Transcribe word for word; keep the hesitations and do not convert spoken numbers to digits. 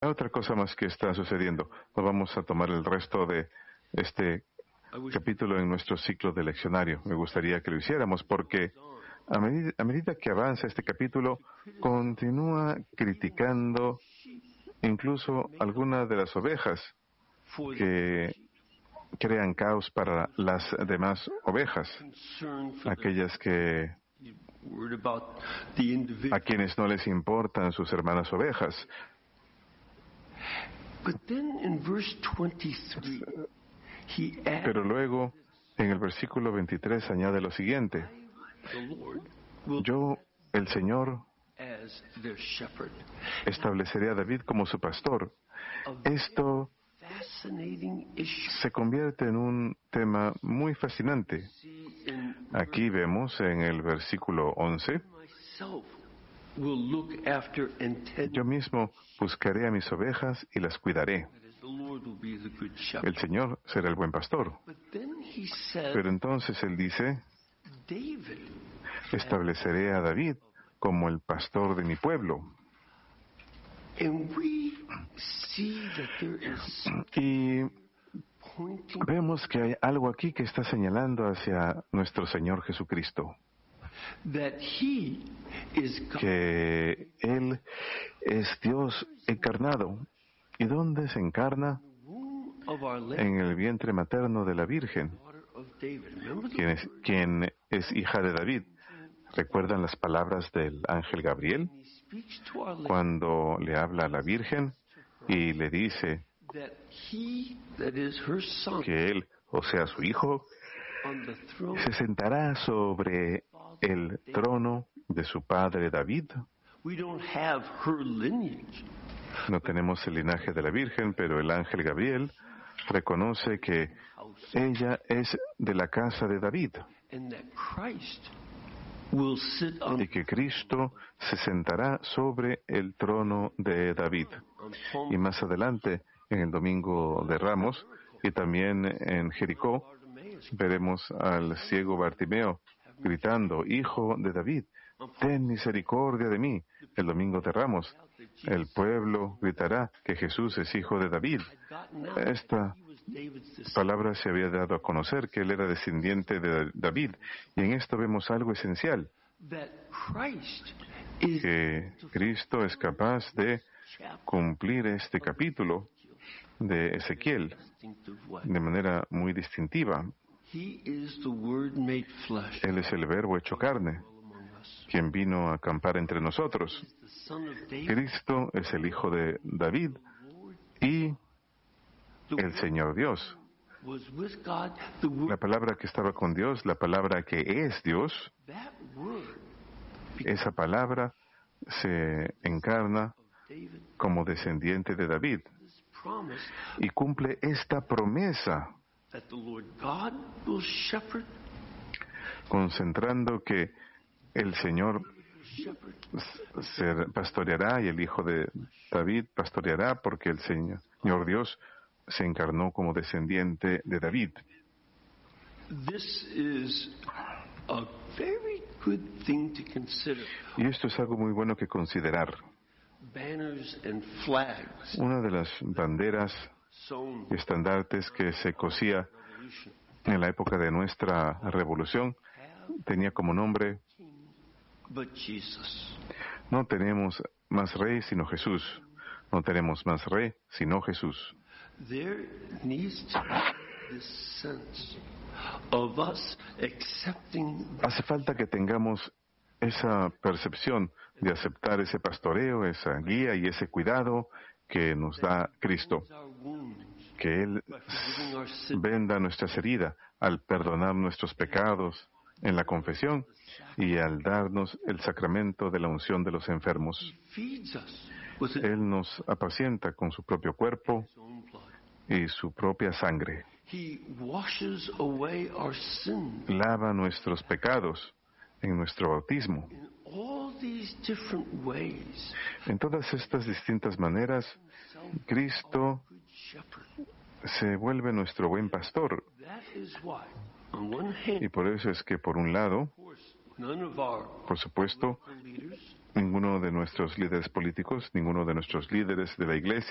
Hay otra cosa más que está sucediendo. No vamos a tomar el resto de este capítulo en nuestro ciclo de leccionario. Me gustaría que lo hiciéramos porque a medida, a medida que avanza este capítulo, continúa criticando incluso algunas de las ovejas que crean caos para las demás ovejas, aquellas que a quienes no les importan sus hermanas ovejas. Pero luego, en el versículo veintitrés, añade lo siguiente: yo, el Señor, estableceré a David como su pastor. Esto se convierte en un tema muy fascinante. Aquí vemos en el versículo once: yo mismo buscaré a mis ovejas y las cuidaré. El Señor será el buen pastor. Pero entonces Él dice: estableceré a David como el pastor de mi pueblo. Y vemos que hay algo aquí que está señalando hacia nuestro Señor Jesucristo, que Él es Dios encarnado. ¿Y dónde se encarna? En el vientre materno de la Virgen, quien es, quien es hija de David. ¿Recuerdan las palabras del ángel Gabriel cuando le habla a la Virgen y le dice que él, o sea, su hijo, se sentará sobre el trono de su padre David? No tenemos el linaje de la Virgen, pero el ángel Gabriel reconoce que ella es de la casa de David y que Cristo se sentará sobre el trono de David. Y más adelante, en el Domingo de Ramos y también en Jericó, veremos al ciego Bartimeo gritando: Hijo de David, ten misericordia de mí. El Domingo de Ramos, el pueblo gritará que Jesús es hijo de David. Esta palabra se había dado a conocer que él era descendiente de David. Y en esto vemos algo esencial: que Cristo es capaz de cumplir este capítulo de Ezequiel de manera muy distintiva. Él es el Verbo hecho carne, quien vino a acampar entre nosotros. Cristo es el Hijo de David y el Señor Dios. La palabra que estaba con Dios, la palabra que es Dios, esa palabra se encarna como descendiente de David y cumple esta promesa, concentrando que el Señor se pastoreará y el Hijo de David pastoreará, porque el Señor Dios se encarnó como descendiente de David. Y esto es algo muy bueno que considerar. Una de las banderas y estandartes que se cosía en la época de nuestra revolución tenía como nombre: no tenemos más rey sino Jesús. No tenemos más rey sino Jesús. Hace falta que tengamos esa percepción de aceptar ese pastoreo, esa guía y ese cuidado que nos da Cristo. Que Él venda nuestras heridas al perdonar nuestros pecados en la confesión y al darnos el sacramento de la unción de los enfermos. Él nos apacienta con su propio cuerpo y su propia sangre. Lava nuestros pecados en nuestro bautismo. En todas estas distintas maneras, Cristo se vuelve nuestro buen pastor. Y por eso es que, por un lado, por supuesto, ninguno de nuestros líderes políticos, ninguno de nuestros líderes de la Iglesia